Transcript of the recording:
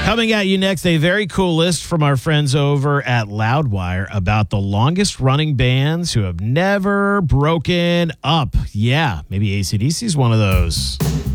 Coming at you next, a very cool list from our friends over at Loudwire about the longest running bands who have never broken up. Yeah, maybe AC/DC is one of those.